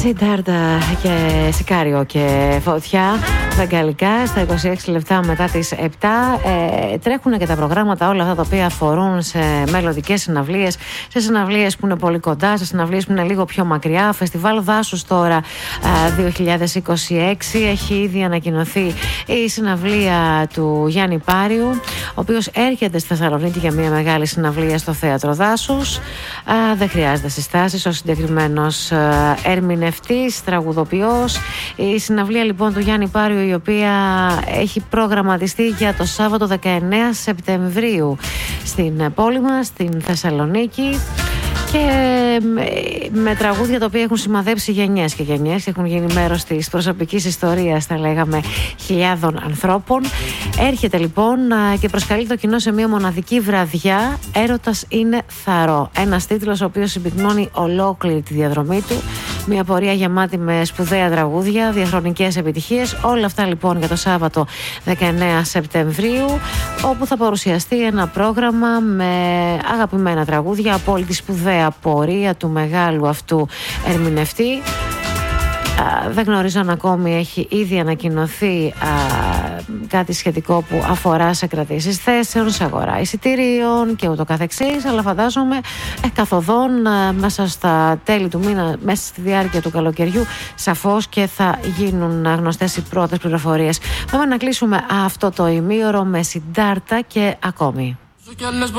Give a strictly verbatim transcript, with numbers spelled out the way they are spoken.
Σιντάρτα και Σικάριο και Φωτιά στα γαλλικά, στα είκοσι έξι λεπτά μετά τις επτά. Ε, τρέχουν και τα προγράμματα όλα αυτά τα οποία αφορούν σε μελλοντικές συναυλίες, σε συναυλίες που είναι πολύ κοντά, σε συναυλίες που είναι λίγο πιο μακριά. Φεστιβάλ Δάσους τώρα δύο χιλιάδες είκοσι έξι, έχει ήδη ανακοινωθεί η συναυλία του Γιάννη Πάριου, ο οποίος έρχεται στη Θεσσαλονίκη για μια μεγάλη συναυλία στο Θέατρο Δάσους. Α, δεν χρειάζεται συστάσεις, ο συγκεκριμένος ερμηνευτής, τραγουδοποιός. Η συναυλία λοιπόν του Γιάννη Πάριου, η οποία έχει προγραμματιστεί για το Σάββατο δεκαεννέα Σεπτεμβρίου στην πόλη μας, στην Θεσσαλονίκη, και με τραγούδια τα οποία έχουν σημαδέψει γενιές και γενιές, έχουν γίνει μέρος της προσωπικής ιστορίας, θα λέγαμε, χιλιάδων ανθρώπων. Έρχεται λοιπόν και προσκαλεί το κοινό σε μια μοναδική βραδιά. Έρωτας είναι θαρώ. Ένας τίτλος ο οποίος συμπυκνώνει ολόκληρη τη διαδρομή του. Μια πορεία γεμάτη με σπουδαία τραγούδια, διαχρονικές επιτυχίες. Όλα αυτά λοιπόν για το Σάββατο δεκαεννέα Σεπτεμβρίου, όπου θα παρουσιαστεί ένα πρόγραμμα με αγαπημένα τραγούδια από όλη τη σπουδαία πορεία του μεγάλου αυτού ερμηνευτή. Α, δεν γνωρίζω αν ακόμη έχει ήδη ανακοινωθεί α, κάτι σχετικό που αφορά σε κρατήσεις θέσεων, σε αγορά εισιτήριων και ούτω καθεξής, αλλά φαντάζομαι ε, καθοδόν α, μέσα στα τέλη του μήνα, μέσα στη διάρκεια του καλοκαιριού, σαφώς και θα γίνουν γνωστές οι πρώτες πληροφορίες. Πάμε να κλείσουμε αυτό το ημίωρο με Σιντάρτα και ακόμη.